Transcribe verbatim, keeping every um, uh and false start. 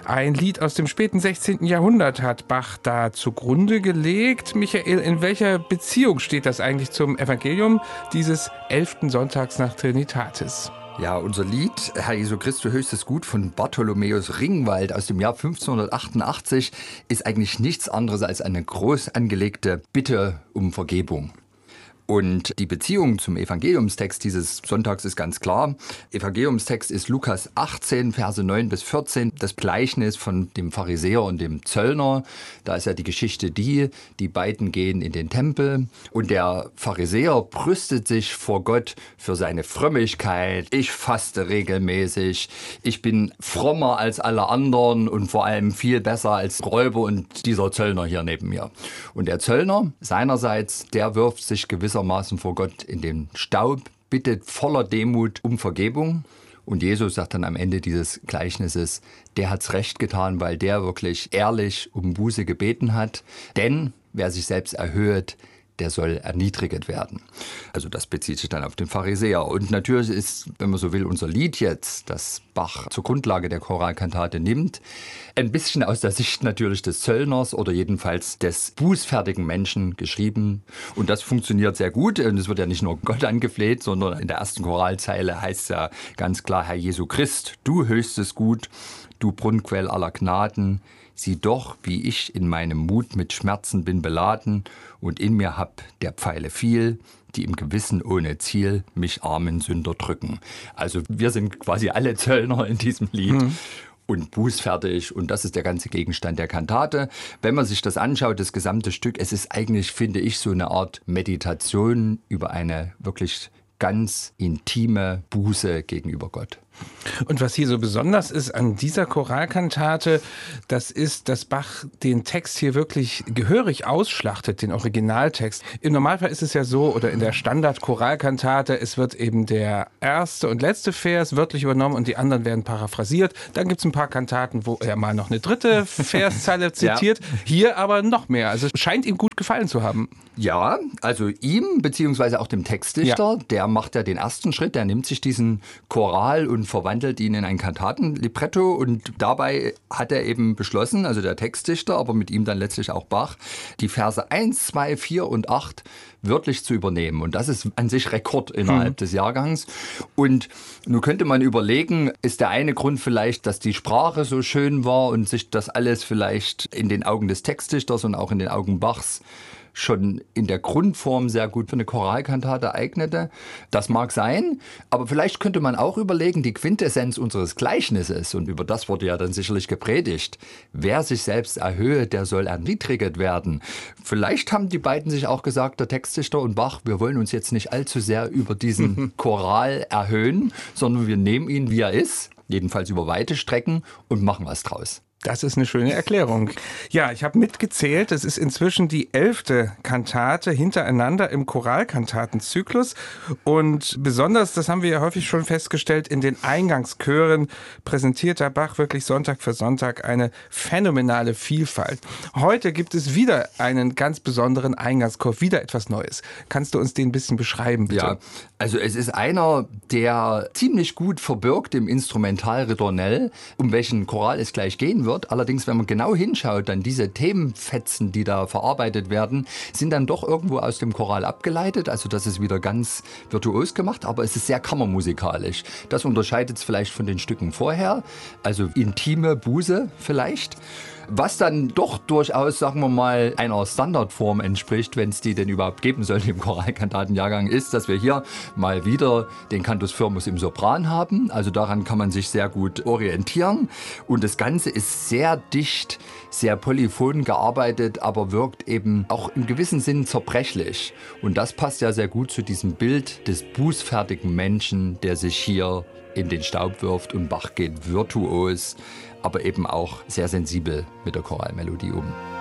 Ein Lied aus dem späten sechzehnten Jahrhundert hat Bach da zugrunde gelegt. Michael, in welcher Beziehung steht das eigentlich zum Evangelium dieses elften Sonntags nach Trinitatis? Ja, unser Lied Herr Jesu Christus höchstes Gut von Bartholomäus Ringwald aus dem Jahr fünfzehnhundertachtundachtzig ist eigentlich nichts anderes als eine groß angelegte Bitte um Vergebung. Und die Beziehung zum Evangeliumstext dieses Sonntags ist ganz klar. Evangeliumstext ist Lukas achtzehn, Verse neun bis vierzehn, das Gleichnis von dem Pharisäer und dem Zöllner. Da ist ja die Geschichte die, die beiden gehen in den Tempel und der Pharisäer brüstet sich vor Gott für seine Frömmigkeit. Ich faste regelmäßig, ich bin frommer als alle anderen und vor allem viel besser als Räuber und dieser Zöllner hier neben mir. Und der Zöllner seinerseits, der wirft sich gewiss vor Gott in den Staub, bittet voller Demut um Vergebung. Und Jesus sagt dann am Ende dieses Gleichnisses, der hat's recht getan, weil der wirklich ehrlich um Buße gebeten hat. Denn wer sich selbst erhöht, der soll erniedrigt werden. Also das bezieht sich dann auf den Pharisäer. Und natürlich ist, wenn man so will, unser Lied jetzt, das Bach zur Grundlage der Choralkantate nimmt, ein bisschen aus der Sicht natürlich des Zöllners oder jedenfalls des bußfertigen Menschen geschrieben. Und das funktioniert sehr gut. Und es wird ja nicht nur Gott angefleht, sondern in der ersten Choralzeile heißt es ja ganz klar, Herr Jesu Christ, du höchstes Gut, du Brunnenquell aller Gnaden, sieh doch, wie ich in meinem Mut mit Schmerzen bin beladen und in mir hab der Pfeile viel, die im Gewissen ohne Ziel mich armen Sünder drücken. Also wir sind quasi alle Zöllner in diesem Lied. Mhm. Und bußfertig. Und das ist der ganze Gegenstand der Kantate. Wenn man sich das anschaut, das gesamte Stück, es ist eigentlich, finde ich, so eine Art Meditation über eine wirklich ganz intime Buße gegenüber Gott. Und was hier so besonders ist an dieser Choralkantate, das ist, dass Bach den Text hier wirklich gehörig ausschlachtet, den Originaltext. Im Normalfall ist es ja so, oder in der Standard-Choralkantate, es wird eben der erste und letzte Vers wörtlich übernommen und die anderen werden paraphrasiert. Dann gibt es ein paar Kantaten, wo er mal noch eine dritte Verszeile zitiert. Ja. Hier aber noch mehr. Also es scheint ihm gut gefallen zu haben. Ja, also ihm, beziehungsweise auch dem Textdichter, ja. Der macht ja den ersten Schritt, der nimmt sich diesen Choral und verwandelt ihn in ein Kantatenlibretto und dabei hat er eben beschlossen, also der Textdichter, aber mit ihm dann letztlich auch Bach, die Verse eins, zwei, vier und acht wörtlich zu übernehmen. Und das ist an sich Rekord innerhalb hm. des Jahrgangs. Und nun könnte man überlegen, ist der eine Grund vielleicht, dass die Sprache so schön war und sich das alles vielleicht in den Augen des Textdichters und auch in den Augen Bachs schon in der Grundform sehr gut für eine Choralkantate eignete. Das mag sein, aber vielleicht könnte man auch überlegen, die Quintessenz unseres Gleichnisses, und über das wurde ja dann sicherlich gepredigt, wer sich selbst erhöhe, der soll erniedrigt werden. Vielleicht haben die beiden sich auch gesagt, der Textdichter und Bach, wir wollen uns jetzt nicht allzu sehr über diesen Choral erhöhen, sondern wir nehmen ihn, wie er ist, jedenfalls über weite Strecken, und machen was draus. Das ist eine schöne Erklärung. Ja, ich habe mitgezählt, es ist inzwischen die elfte Kantate hintereinander im Choralkantatenzyklus und besonders, das haben wir ja häufig schon festgestellt, in den Eingangschören präsentiert der Bach wirklich Sonntag für Sonntag eine phänomenale Vielfalt. Heute gibt es wieder einen ganz besonderen Eingangschor, wieder etwas Neues. Kannst du uns den ein bisschen beschreiben, bitte? Ja, also es ist einer, der ziemlich gut verbirgt im Instrumentalritornell, um welchen Choral es gleich gehen wird. Allerdings, wenn man genau hinschaut, dann diese Themenfetzen, die da verarbeitet werden, sind dann doch irgendwo aus dem Choral abgeleitet. Also das ist wieder ganz virtuos gemacht, aber es ist sehr kammermusikalisch. Das unterscheidet es vielleicht von den Stücken vorher, also intime Buße vielleicht. Was dann doch durchaus, sagen wir mal, einer Standardform entspricht, wenn es die denn überhaupt geben sollte im Choralkantatenjahrgang, ist, dass wir hier mal wieder den Cantus firmus im Sopran haben. Also daran kann man sich sehr gut orientieren. Und das Ganze ist sehr dicht, sehr polyphon gearbeitet, aber wirkt eben auch im gewissen Sinn zerbrechlich. Und das passt ja sehr gut zu diesem Bild des bußfertigen Menschen, der sich hier in den Staub wirft, und Bach geht virtuos, aber eben auch sehr sensibel mit der Choralmelodie um.